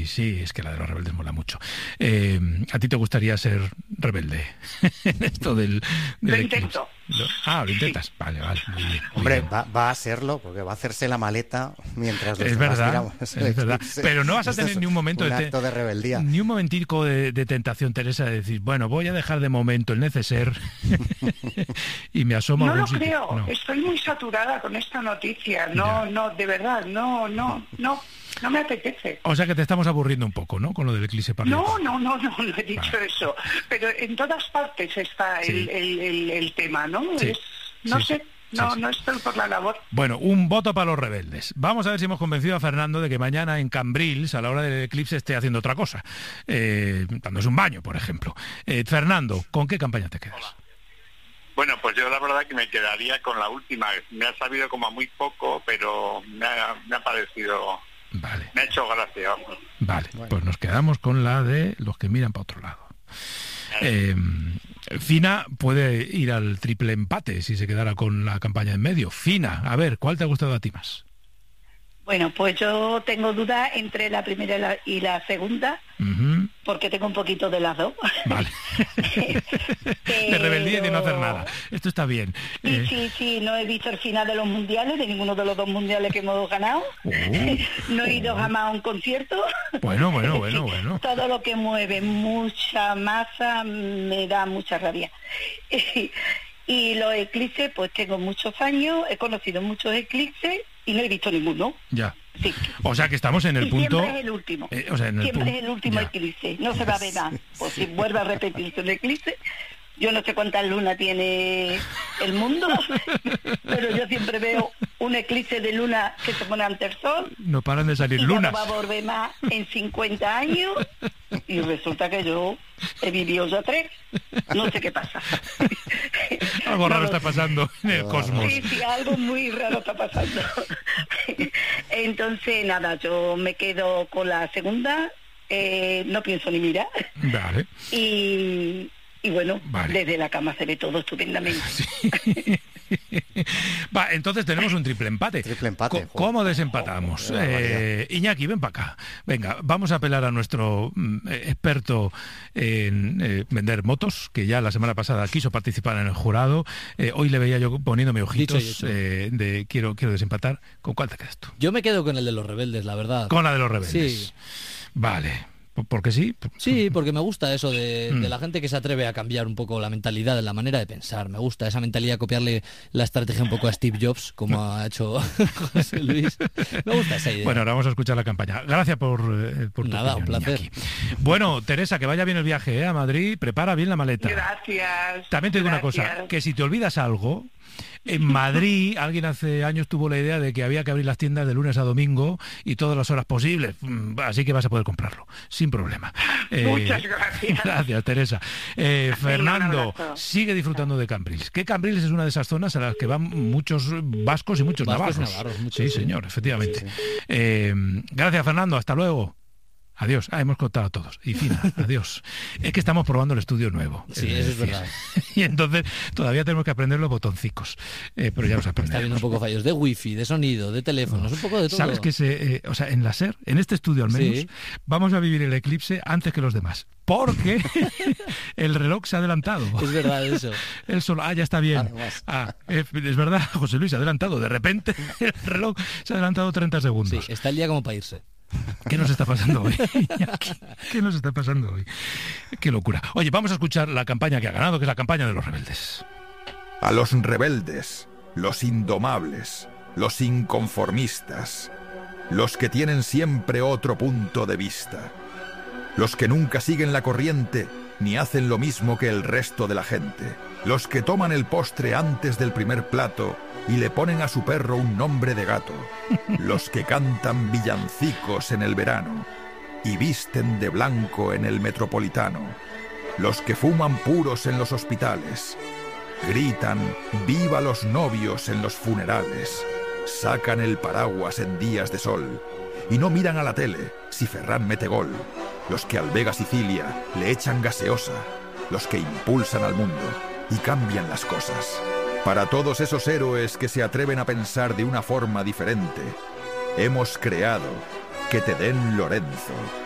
sí, es que la de los rebeldes mola mucho. ¿A ti te gustaría ser rebelde en esto del Lo eclipse? intento. Lo intentas. Sí. Vale, muy bien. Muy Hombre, bien. va a serlo, porque va a hacerse la maleta mientras los Es demás verdad, miramos el es verdad. eclipse. Pero no vas a Esto tener es ni un momento un acto de rebeldía. ni un momentico de tentación, Teresa, de decir, bueno, voy a dejar de momento el neceser y me asomo a No algún lo sitio. creo. No. Estoy muy saturada con esta noticia. Ya. No, de verdad, no me apetece. O sea que te estamos aburriendo un poco, ¿no? Con lo del eclipse parcial. No he dicho eso. Pero en todas partes está Sí. el tema, ¿no? Sí. No Sí, sé, sí. no Sí. estoy por la labor. Bueno, un voto para los rebeldes. Vamos a ver si hemos convencido a Fernando de que mañana en Cambrils, a la hora del eclipse, esté haciendo otra cosa. Dándose un baño, por ejemplo. Fernando, ¿con qué campaña te quedas? Bueno, pues yo la verdad que me quedaría con la última. Me ha sabido como a muy poco, pero me ha parecido... Vale, Me ha hecho gracia. Vamos. vale. Bueno. Pues nos quedamos con la de los que miran para otro lado. Fina puede ir al triple empate si se quedara con la campaña en medio. Fina, a ver, ¿cuál te ha gustado a ti más? Bueno, pues yo tengo dudas entre la primera y la segunda, Ujú. porque tengo un poquito de las dos. Vale. De rebeldía y de no hacer nada. Esto está bien. Sí, no he visto el final de los mundiales, de ninguno de los dos mundiales que hemos ganado. No he ido jamás a un concierto. Bueno. Todo lo que mueve mucha masa me da mucha rabia. Y los eclipses, pues tengo muchos años, he conocido muchos eclipses y no he visto ninguno. Ya. Sí. O sea que estamos en el Y punto... siempre es el último. Siempre es el último Ya. eclipse. No se va a ver más. Pues si vuelve a repetirse el eclipse, yo no sé cuántas lunas tiene el mundo, pero yo siempre veo un eclipse de luna que se pone ante el sol. No paran de salir Y ya lunas. no va a volver más en 50 años. Y resulta que yo he vivido ya 3. No sé qué pasa. Algo raro No lo está sé. pasando en el cosmos. Sí, algo muy raro está pasando. Entonces, nada, yo me quedo con la segunda, no pienso ni mirar. Vale. Y bueno, Vale. desde la cama se ve todo estupendamente. Va, entonces tenemos un triple empate. Triple empate, joder. ¿Cómo desempatamos? Qué barbaridad. Iñaki, ven para acá. Venga, vamos a apelar a nuestro experto en vender motos, que ya la semana pasada quiso participar en el jurado. Hoy le veía yo poniéndome ojitos Dicho y de quiero desempatar. ¿Con cuál te quedas tú? Yo me quedo con el de los rebeldes, la verdad. Con la de los rebeldes. Sí. Vale. ¿Por qué sí? Sí, porque me gusta eso de la gente que se atreve a cambiar un poco la mentalidad, la manera de pensar. Me gusta esa mentalidad, copiarle la estrategia un poco a Steve Jobs, como ha hecho José Luis. Me gusta esa idea. Bueno, ahora vamos a escuchar la campaña. Gracias por tu Nada, opinión, un placer. Iñaki. Bueno, Teresa, que vaya bien el viaje a Madrid. Prepara bien la maleta. Gracias. También te digo una cosa, gracias. que si te olvidas algo, en Madrid alguien hace años tuvo la idea de que había que abrir las tiendas de lunes a domingo y todas las horas posibles, así que vas a poder comprarlo, sin problema. Muchas gracias. Gracias, Teresa. Fernando, un abrazo. sigue disfrutando de Cambrils. Que Cambrils es una de esas zonas a las que van muchos vascos y muchos Vascos y navarros. navarros, muchos, Sí, sí. señor, efectivamente. Gracias, Fernando, hasta luego. Adiós. Hemos contado a todos. Y Fina, adiós. Es que estamos probando el estudio nuevo. Sí, eso es verdad. Y entonces todavía tenemos que aprender los botoncicos. Pero ya los Está aprendemos. viendo un poco fallos de wifi, de sonido, de teléfonos, un poco de todo. ¿Sabes que o sea, en la SER, en este estudio al menos, Sí. vamos a vivir el eclipse antes que los demás? Porque el reloj se ha adelantado. Es verdad eso. El sol, ya está bien. Además. Es verdad, José Luis, se ha adelantado. De repente el reloj se ha adelantado 30 Sí, segundos. está el día como para irse. ¿Qué nos está pasando hoy? Iñaki? ¿Qué nos está pasando hoy? Qué locura. Oye, vamos a escuchar la campaña que ha ganado, que es la campaña de los rebeldes. A los rebeldes, los indomables, los inconformistas, los que tienen siempre otro punto de vista, los que nunca siguen la corriente ni hacen lo mismo que el resto de la gente, los que toman el postre antes del primer plato y le ponen a su perro un nombre de gato, los que cantan villancicos en el verano y visten de blanco en el Metropolitano, los que fuman puros en los hospitales, gritan «¡Viva los novios!» en los funerales, sacan el paraguas en días de sol y no miran a la tele si Ferran mete gol, los que al Vega Sicilia le echan gaseosa, los que impulsan al mundo y cambian las cosas. Para todos esos héroes que se atreven a pensar de una forma diferente, hemos creado Que te den Lorenzo.